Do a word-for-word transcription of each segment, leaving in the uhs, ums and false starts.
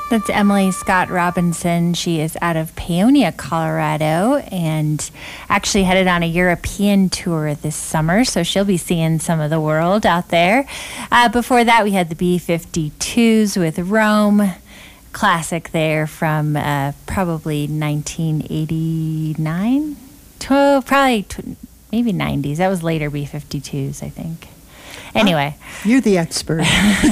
That's Emily Scott Robinson. She is out of Paonia, Colorado, and actually headed on a European tour this summer, so she'll be seeing some of the world out there. Uh, before that, we had the B fifty-twos with Rome, classic there from uh, probably nineteen eighty-nine, to, probably tw- maybe nineties. That was later B fifty-twos, I think. Anyway. Oh, you're the expert.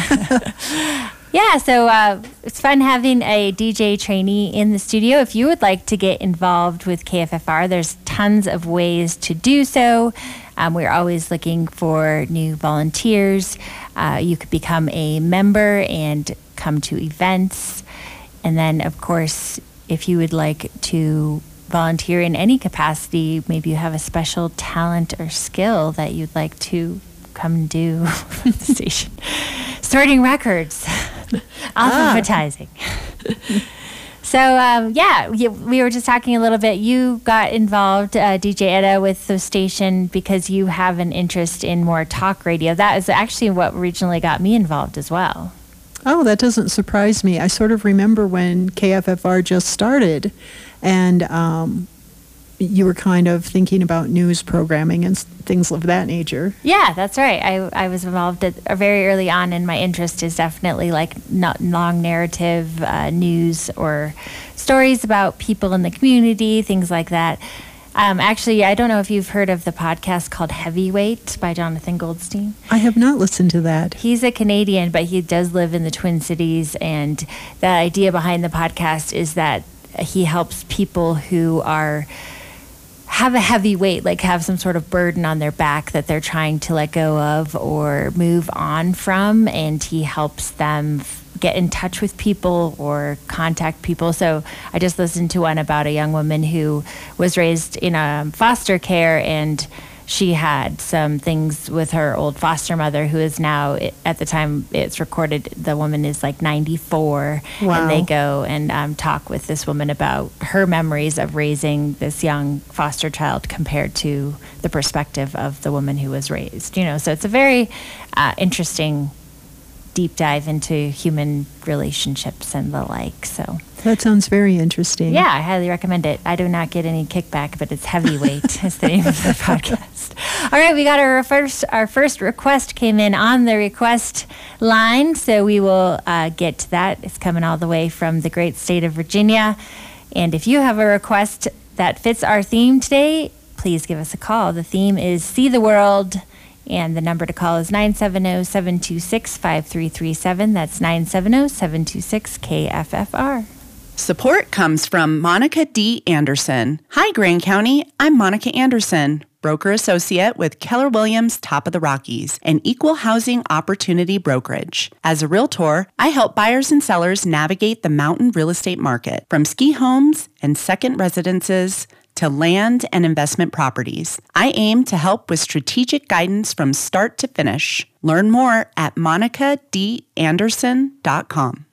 Yeah, so uh, it's fun having a D J trainee in the studio. If you would like to get involved with K F F R, there's tons of ways to do so. Um, we're always looking for new volunteers. Uh, you could become a member and come to events. And then, of course, if you would like to volunteer in any capacity, maybe you have a special talent or skill that you'd like to come do for the station. Sorting records, alphabetizing. Ah. So, um, yeah, we, we were just talking a little bit. You got involved, uh, D J Etta, with the station because you have an interest in more talk radio. That is actually what originally got me involved as well. Oh, that doesn't surprise me. I sort of remember when K F F R just started, and um, you were kind of thinking about news programming and things of that nature. Yeah, that's right. I, I was involved at, uh, very early on, and my interest is definitely like not long narrative uh, news or stories about people in the community, things like that. Um, actually, I don't know if you've heard of the podcast called Heavyweight by Jonathan Goldstein. I have not listened to that. He's a Canadian, but he does live in the Twin Cities, and the idea behind the podcast is that he helps people who are have a heavy weight, like have some sort of burden on their back that they're trying to let go of or move on from, and he helps them f- get in touch with people or contact people. So I just listened to one about a young woman who was raised in a foster care, and she had some things with her old foster mother, who is now, at the time it's recorded, the woman is like ninety-four. Wow. And they go and um, talk with this woman about her memories of raising this young foster child compared to the perspective of the woman who was raised. You know, so it's a very uh, interesting deep dive into human relationships and the like. So that sounds very interesting. Yeah, I highly recommend it. I do not get any kickback, but it's Heavyweight is the name of the podcast. All right, we got our first our first request came in on the request line, so we will uh, get to that. It's coming all the way from the great state of Virginia. And if you have a request that fits our theme today, please give us a call. The theme is See the World, and the number to call is nine seven zero, seven two six, five three three seven. That's nine seven zero, seven two six, K F F R. Support comes from Monica D. Anderson. Hi, Grand County. I'm Monica Anderson, broker associate with Keller Williams Top of the Rockies, an equal housing opportunity brokerage. As a realtor, I help buyers and sellers navigate the mountain real estate market, from ski homes and second residences to land and investment properties. I aim to help with strategic guidance from start to finish. Learn more at monica d anderson dot com.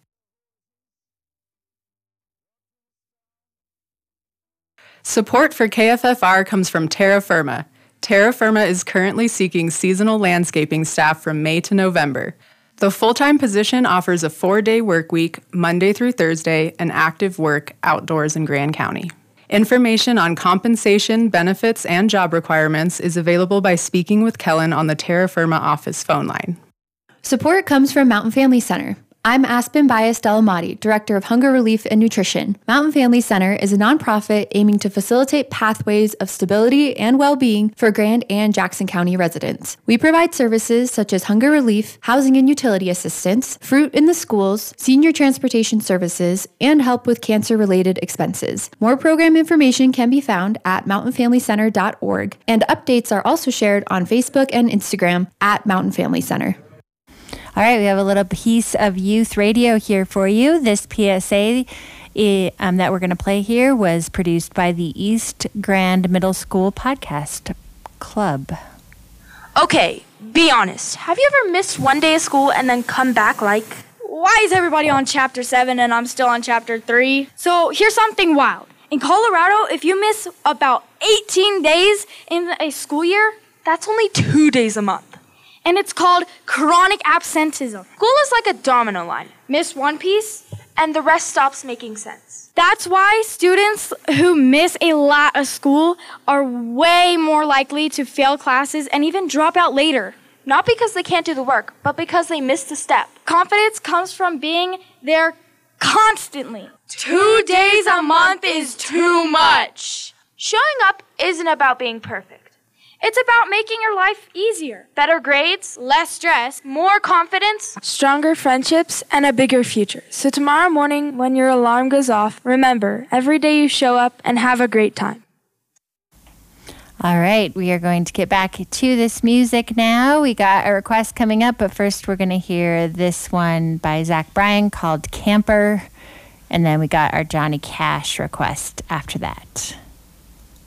Support for K F F R comes from Terra Firma. Terra Firma is currently seeking seasonal landscaping staff from May to November. The full-time position offers a four-day work week, Monday through Thursday, and active work outdoors in Grand County. Information on compensation, benefits, and job requirements is available by speaking with Kellen on the Terra Firma office phone line. Support comes from Mountain Family Center. I'm Aspen Bias Delamati, Director of Hunger Relief and Nutrition. Mountain Family Center is a nonprofit aiming to facilitate pathways of stability and well-being for Grand and Jackson County residents. We provide services such as hunger relief, housing and utility assistance, fruit in the schools, senior transportation services, and help with cancer-related expenses. More program information can be found at mountain family center dot org, and updates are also shared on Facebook and Instagram at Mountain Family Center. All right, we have a little piece of youth radio here for you. This P S A it, um, that we're going to play here was produced by the East Grand Middle School Podcast Club. Okay, be honest. Have you ever missed one day of school and then come back like, why is everybody on chapter seven and I'm still on chapter three? So here's something wild. In Colorado, if you miss about eighteen days in a school year, that's only two days a month. And it's called chronic absenteeism. School is like a domino line. Miss one piece, and the rest stops making sense. That's why students who miss a lot of school are way more likely to fail classes and even drop out later. Not because they can't do the work, but because they missed a step. Confidence comes from being there constantly. Two days a month is too much. Showing up isn't about being perfect. It's about making your life easier. Better grades, less stress, more confidence, stronger friendships, and a bigger future. So tomorrow morning, when your alarm goes off, remember, every day you show up and have a great time. All right, we are going to get back to this music now. We got a request coming up, but first we're going to hear this one by Zach Bryan called Camper. And then we got our Johnny Cash request after that.